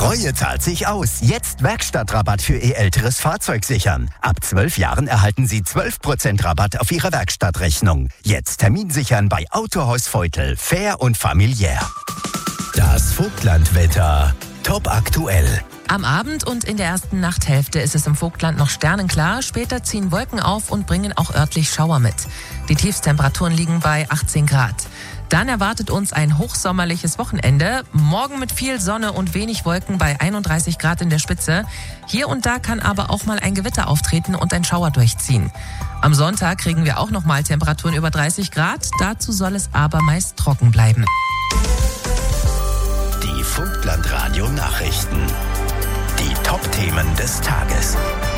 Treue zahlt sich aus. Jetzt Werkstattrabatt für Ihr älteres Fahrzeug sichern. Ab 12 Jahren erhalten Sie 12% Rabatt auf Ihre Werkstattrechnung. Jetzt Termin sichern bei Autohaus Feutel. Fair und familiär. Das Vogtlandwetter. Top aktuell. Am Abend und in der ersten Nachthälfte ist es im Vogtland noch sternenklar. Später ziehen Wolken auf und bringen auch örtlich Schauer mit. Die Tiefstemperaturen liegen bei 18 Grad. Dann erwartet uns ein hochsommerliches Wochenende. Morgen mit viel Sonne und wenig Wolken bei 31 Grad in der Spitze. Hier und da kann aber auch mal ein Gewitter auftreten und ein Schauer durchziehen. Am Sonntag kriegen wir auch noch mal Temperaturen über 30 Grad. Dazu soll es aber meist trocken bleiben. Die Vogtland-Radio-Nachrichten. Die Top-Themen des Tages.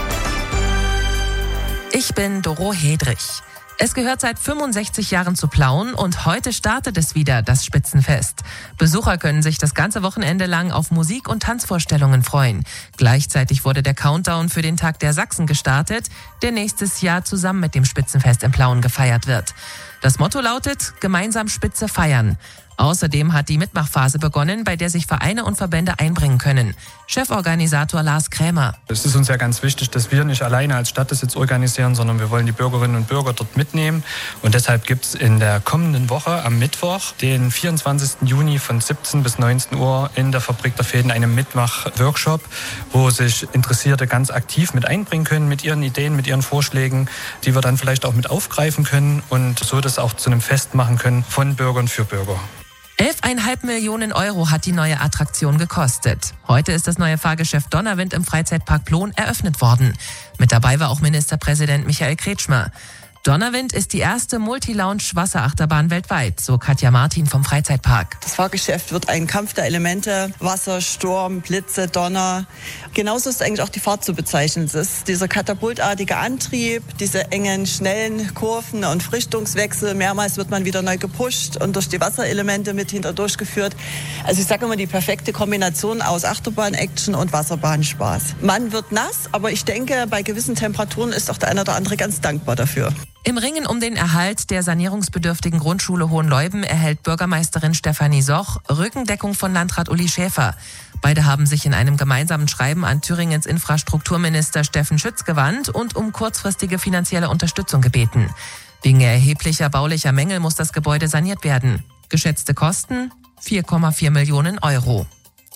Ich bin Doro Hedrich. Es gehört seit 65 Jahren zu Plauen und heute startet es wieder, das Spitzenfest. Besucher können sich das ganze Wochenende lang auf Musik- und Tanzvorstellungen freuen. Gleichzeitig wurde der Countdown für den Tag der Sachsen gestartet, der nächstes Jahr zusammen mit dem Spitzenfest in Plauen gefeiert wird. Das Motto lautet: Gemeinsam Spitze feiern. Außerdem hat die Mitmachphase begonnen, bei der sich Vereine und Verbände einbringen können. Cheforganisator Lars Krämer. Es ist uns ja ganz wichtig, dass wir nicht alleine als Stadt das jetzt organisieren, sondern wir wollen die Bürgerinnen und Bürger dort mitnehmen. Und deshalb gibt es in der kommenden Woche am Mittwoch, den 24. Juni von 17 bis 19 Uhr in der Fabrik der Fäden einen Mitmach-Workshop, wo sich Interessierte ganz aktiv mit einbringen können, mit ihren Ideen, mit ihren Vorschlägen, die wir dann vielleicht auch mit aufgreifen können und so das auch zu einem Fest machen können von Bürgern für Bürger. 11,5 Millionen Euro hat die neue Attraktion gekostet. Heute ist das neue Fahrgeschäft Donnerwind im Freizeitpark Ploen eröffnet worden. Mit dabei war auch Ministerpräsident Michael Kretschmer. Donnerwind ist die erste Multi-Lounge-Wasserachterbahn weltweit, so Katja Martin vom Freizeitpark. Das Fahrgeschäft wird ein Kampf der Elemente, Wasser, Sturm, Blitze, Donner. Genauso ist eigentlich auch die Fahrt zu bezeichnen. Es ist dieser katapultartige Antrieb, diese engen, schnellen Kurven und Richtungswechsel. Mehrmals wird man wieder neu gepusht und durch die Wasserelemente mit hinterdurch geführt. Also ich sage immer, die perfekte Kombination aus Achterbahn-Action und Wasserbahnspaß. Man wird nass, aber ich denke, bei gewissen Temperaturen ist auch der eine oder andere ganz dankbar dafür. Im Ringen um den Erhalt der sanierungsbedürftigen Grundschule Hohenleuben erhält Bürgermeisterin Stefanie Soch Rückendeckung von Landrat Uli Schäfer. Beide haben sich in einem gemeinsamen Schreiben an Thüringens Infrastrukturminister Steffen Schütz gewandt und um kurzfristige finanzielle Unterstützung gebeten. Wegen erheblicher baulicher Mängel muss das Gebäude saniert werden. Geschätzte Kosten 4,4 Millionen Euro.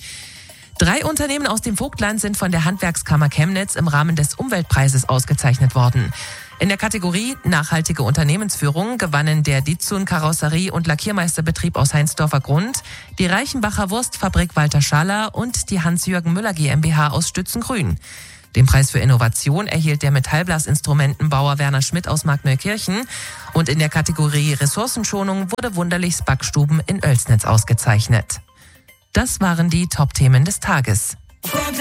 3 Unternehmen aus dem Vogtland sind von der Handwerkskammer Chemnitz im Rahmen des Umweltpreises ausgezeichnet worden. In der Kategorie Nachhaltige Unternehmensführung gewannen der Dizun Karosserie- und Lackiermeisterbetrieb aus Heinsdorfer Grund, die Reichenbacher Wurstfabrik Walter Schaller und die Hans-Jürgen Müller GmbH aus Stützengrün. Den Preis für Innovation erhielt der Metallblasinstrumentenbauer Werner Schmidt aus Markneukirchen und in der Kategorie Ressourcenschonung wurde Wunderlichs Backstuben in Oelsnitz ausgezeichnet. Das waren die Top-Themen des Tages.